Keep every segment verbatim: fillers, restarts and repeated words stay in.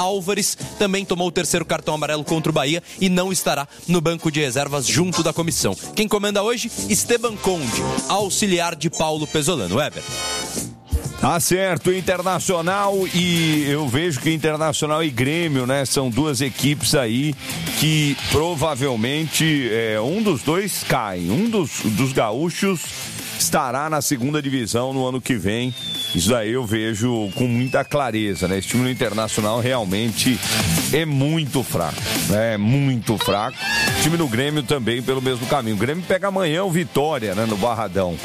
Álvares também tomou o terceiro cartão amarelo contra o Bahia e não estará no banco de reservas junto da comissão. Quem comanda hoje? Esteban Conde, auxiliar de Paulo Pesolano. Weber. Tá certo, Internacional, e eu vejo que Internacional e Grêmio, né, são duas equipes aí que provavelmente é, um dos dois cai, um dos, dos gaúchos estará na segunda divisão no ano que vem. Isso daí eu vejo com muita clareza, né? Esse time do Internacional realmente é muito fraco, né? É muito fraco. O time do Grêmio também pelo mesmo caminho. O Grêmio pega amanhã o Vitória, né, no Barradão.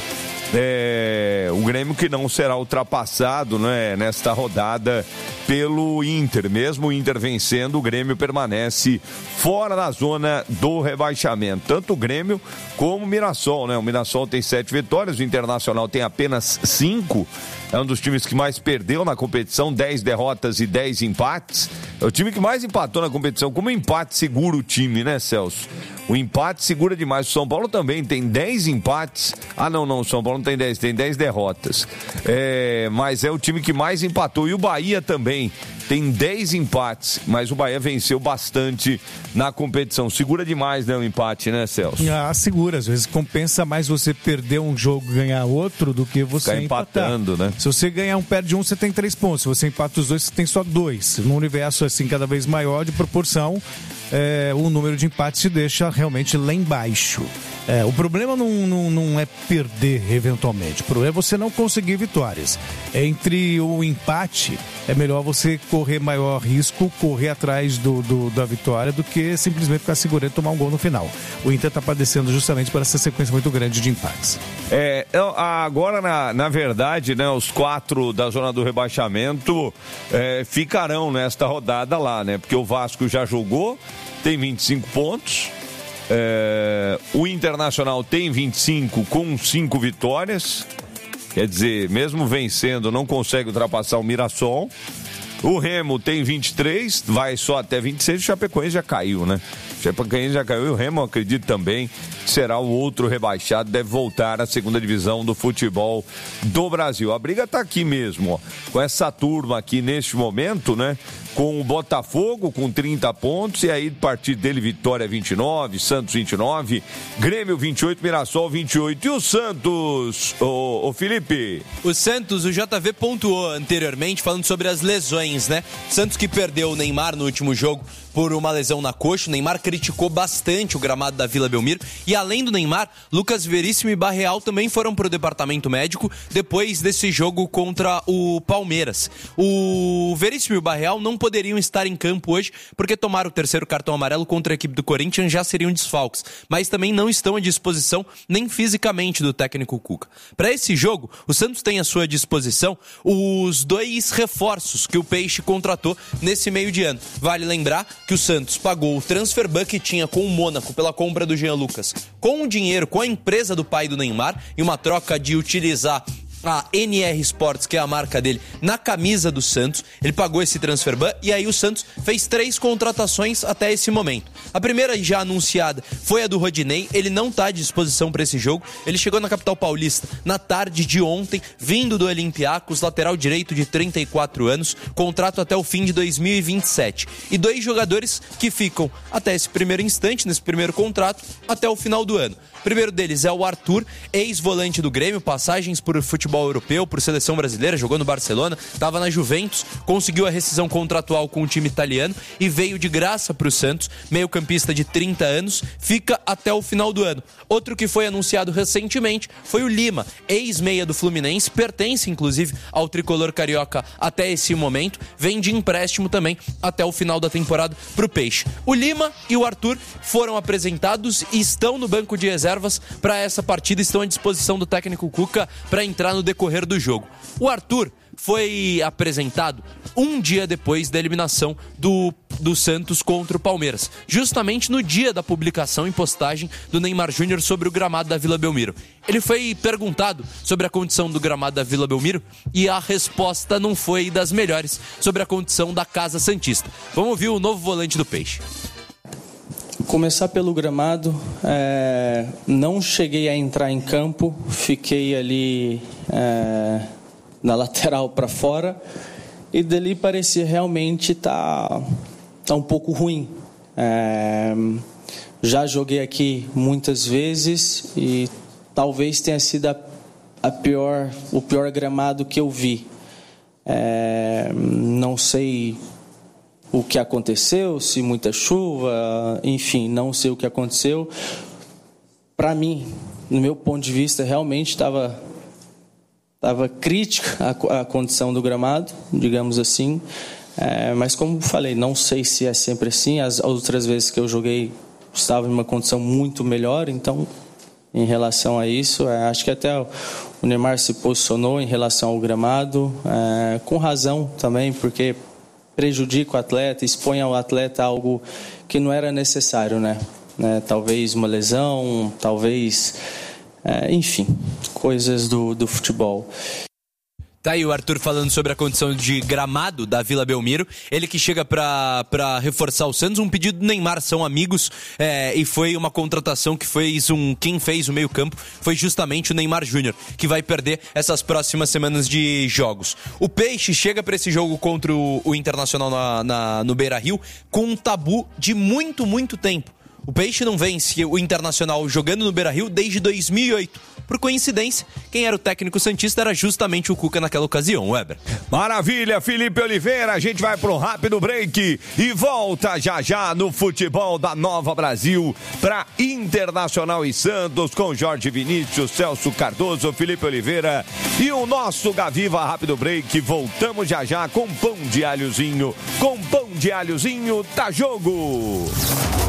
É, o Grêmio que não será ultrapassado, né, nesta rodada pelo Inter. Mesmo o Inter vencendo, o Grêmio permanece fora da zona do rebaixamento. Tanto o Grêmio como o Mirassol, né? O Mirassol tem sete vitórias, o Internacional tem apenas cinco. É um dos times que mais perdeu na competição, dez derrotas e dez empates. É o time que mais empatou na competição. Como empate segura o time, né, Celso? O empate segura demais. O São Paulo também tem dez empates. Ah, não, não, o São Paulo não tem dez, tem dez derrotas. É, mas é o time que mais empatou. E o Bahia também tem dez empates, mas o Bahia venceu bastante na competição. Segura demais, né, o empate, né, Celso? Ah, segura. Às vezes compensa mais você perder um jogo e ganhar outro do que você ficar empatando, empatar. Né? Se você ganhar um, perde um, você tem três pontos. Se você empata os dois, você tem só dois. Num universo assim cada vez maior de proporção, é, o número de empates se deixa realmente lá embaixo. É, o problema não, não, não é perder eventualmente, o problema é você não conseguir vitórias. Entre o empate, é melhor você correr maior risco, correr atrás do, do, da vitória, do que simplesmente ficar segurando e tomar um gol no final. O Inter está padecendo justamente por essa sequência muito grande de empates. É, agora, na, na verdade, né, os quatro da zona do rebaixamento é, ficarão nesta rodada lá, né? Porque o Vasco já jogou, tem vinte e cinco pontos. É, o Internacional tem vinte e cinco com cinco vitórias. Quer dizer, mesmo vencendo, não consegue ultrapassar o Mirassol. O Remo tem vinte e três, vai só até vinte e seis. O Chapecoense já caiu, né? O Chapecoense já caiu e o Remo, acredito também, será o outro rebaixado, deve voltar à segunda divisão do futebol do Brasil. A briga tá aqui mesmo, ó, com essa turma aqui neste momento, né? Com o Botafogo com trinta pontos, e aí a partir dele Vitória vinte e nove, Santos vinte e nove, Grêmio vinte e oito, Mirassol vinte e oito. E o Santos, ô, ô Felipe? O Santos, o J V pontuou anteriormente falando sobre as lesões, né? Santos que perdeu o Neymar no último jogo por uma lesão na coxa. O Neymar criticou bastante o gramado da Vila Belmiro. E além do Neymar, Lucas Veríssimo e Barreal também foram para o departamento médico depois desse jogo contra o Palmeiras. O Veríssimo e o Barreal não poderiam estar em campo hoje porque tomaram o terceiro cartão amarelo contra a equipe do Corinthians, já seriam desfalques, mas também não estão à disposição nem fisicamente do técnico Cuca. Para esse jogo, o Santos tem à sua disposição os dois reforços que o Peixe contratou nesse meio de ano. Vale lembrar que o Santos pagou o transfer ban que tinha com o Mônaco pela compra do Jean Lucas com o dinheiro, com a empresa do pai do Neymar, e uma troca de utilizar a N R Sports, que é a marca dele, na camisa do Santos. Ele pagou esse transfer ban e aí o Santos fez três contratações até esse momento. A primeira já anunciada foi a do Rodinei. Ele não está à disposição para esse jogo. Ele chegou na capital paulista na tarde de ontem, vindo do Olympiacos, lateral direito de trinta e quatro anos, contrato até o fim de dois mil e vinte e sete. E dois jogadores que ficam até esse primeiro instante, nesse primeiro contrato, até o final do ano. O primeiro deles é o Arthur, ex-volante do Grêmio, passagens por futebol europeu, por seleção brasileira, jogou no Barcelona, estava na Juventus, conseguiu a rescisão contratual com o time italiano e veio de graça para o Santos, meio-campista de trinta anos, fica até o final do ano. Outro que foi anunciado recentemente foi o Lima, ex-meia do Fluminense, pertence inclusive ao tricolor carioca até esse momento, vem de empréstimo também até o final da temporada para o Peixe. O Lima e o Arthur foram apresentados e estão no banco de reservas para essa partida, estão à disposição do técnico Cuca para entrar no decorrer do jogo. O Arthur foi apresentado um dia depois da eliminação do, do Santos contra o Palmeiras, justamente no dia da publicação em postagem do Neymar Júnior sobre o gramado da Vila Belmiro. Ele foi perguntado sobre a condição do gramado da Vila Belmiro e a resposta não foi das melhores sobre a condição da Casa Santista. Vamos ouvir o novo volante do Peixe. Começar pelo gramado, é, não cheguei a entrar em campo, fiquei ali é, na lateral para fora e dali parecia realmente tá, tá um pouco ruim. É, já joguei aqui muitas vezes e talvez tenha sido a, a pior, o pior gramado que eu vi. É, não sei o que aconteceu, se muita chuva, enfim, não sei o que aconteceu. Para mim, no meu ponto de vista, realmente estava estava crítica a, a condição do gramado, digamos assim. É, mas como falei, não sei se é sempre assim. As outras vezes que eu joguei estava em uma condição muito melhor, então em relação a isso, é, acho que até o Neymar se posicionou em relação ao gramado, é, com razão também, porque prejudica o atleta, expõe ao atleta algo que não era necessário, né? né? Talvez uma lesão, talvez, é, enfim, coisas do, do futebol. Tá aí o Arthur falando sobre a condição de gramado da Vila Belmiro. Ele que chega pra, pra reforçar o Santos. Um pedido do Neymar, são amigos. É, e foi uma contratação que fez um... Quem fez o meio campo foi justamente o Neymar Júnior, que vai perder essas próximas semanas de jogos. O Peixe chega pra esse jogo contra o, o Internacional na, na, no Beira-Rio com um tabu de muito, muito tempo. O Peixe não vence o Internacional jogando no Beira-Rio desde dois mil e oito. Por coincidência, quem era o técnico santista era justamente o Cuca naquela ocasião, Weber. Maravilha, Felipe Oliveira, a gente vai para um rápido break e volta já já no futebol da Nova Brasil para Internacional e Santos com Jorge Vinícius, Celso Cardoso, Felipe Oliveira e o nosso Gaviva. Rápido break, voltamos já já com pão de alhozinho, com pão de alhozinho, tá jogo!